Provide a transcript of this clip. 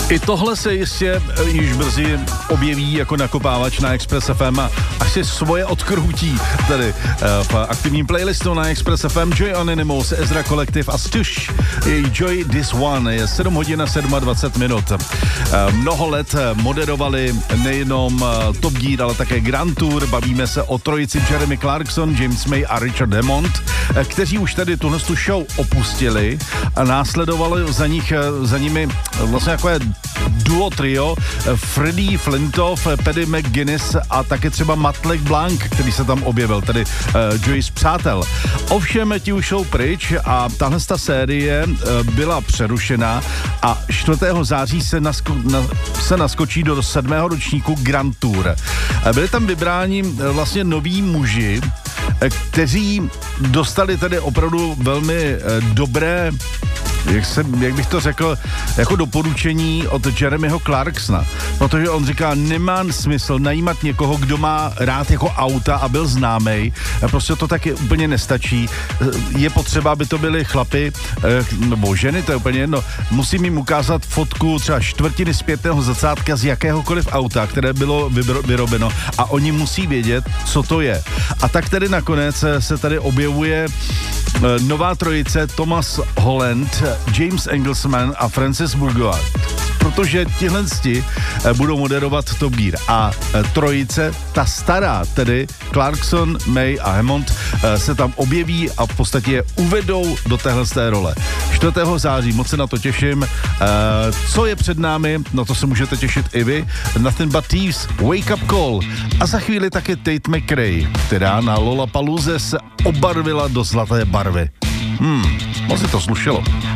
I tohle se jistě již brzy objeví jako nakopávač na Express FM a asi svoje odkrutí tady v aktivním playlistu na Express FM. Joy Anonymous, Ezra Collective a Stush. Joy This One je 7 hodin a 27 minut. Mnoho let moderovali nejenom Top Gear, ale také Grand Tour. Bavíme se o trojici Jeremy Clarkson, James May a Richard Hammond, kteří už tady tuhle show opustili a následovali za nimi vlastně jako duo trio Freddie Flintoff, Paddy McGuinness a také třeba Matt LeBlanc, který se tam objevil, tedy Joyce přátel. Ovšem ti už jsou pryč a tahle série byla přerušena a 4. září se naskočí do 7. ročníku Grand Tour. Byli tam vybráni vlastně noví muži, kteří dostali tedy opravdu velmi dobré, jak bych to řekl, jako doporučení od Jeremyho Clarksona, protože on říká, nemá smysl najímat někoho, kdo má rád jako auta a byl známej, prostě to taky úplně nestačí, je potřeba, aby to byli chlapi, nebo ženy, to je úplně jedno, musím jim ukázat fotku třeba čtvrtiny zpětného zrcátka z jakéhokoliv auta, které bylo vyrobeno a oni musí vědět, co to je. A tak tedy nakonec se tady objevuje nová trojice Thomas Holland, James Engelsman a Francis Bourgeois, protože tihle budou moderovat Top Gear. A trojice, ta stará, tedy Clarkson, May a Hammond, se tam objeví a v podstatě je uvedou do téhle role. 4. září, moc se na to těším. Co je před námi, no to se můžete těšit i vy. Nothing But Thieves, Wake Up Call a za chvíli také Tate McRae, která na Lollapalooze se obarvila do zlaté barvy. Moc se to slušelo.